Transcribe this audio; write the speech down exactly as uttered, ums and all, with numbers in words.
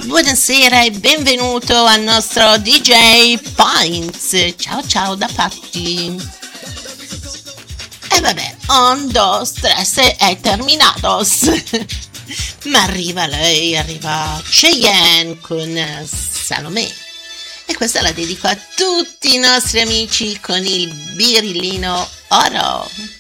buonasera e benvenuto al nostro D J Points. Ciao ciao da Patti. E vabbè, on, dos, tres, è terminato. Ma arriva lei, arriva Cheyenne con Salomè. E questa la dedico a tutti i nostri amici con il birillino oro.